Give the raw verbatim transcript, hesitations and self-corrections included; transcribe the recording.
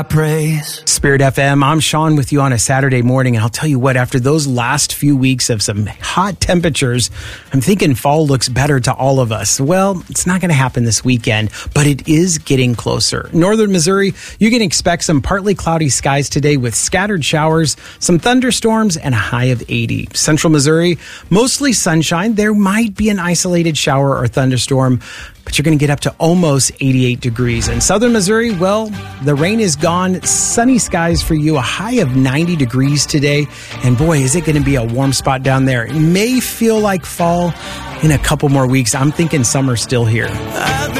praise. Spirit F M, I'm Sean with you on a Saturday morning, and I'll tell you what, after those last few weeks of some hot temperatures, I'm thinking fall looks better to all of us. Well, it's not going to happen this weekend, but it is getting closer. Northern Missouri, you can expect some partly cloudy skies today with scattered showers, some thunderstorms, and a high of eighty. Central Missouri, mostly sunshine. There might be an isolated shower or thunderstorm, but you're going to get up to almost eighty-eight degrees. In southern Missouri, well, the rain is gone. Sunny skies for you, a high of ninety degrees today. And boy, is it going to be a warm spot down there. It may feel like fall in a couple more weeks. I'm thinking summer's still here. I've been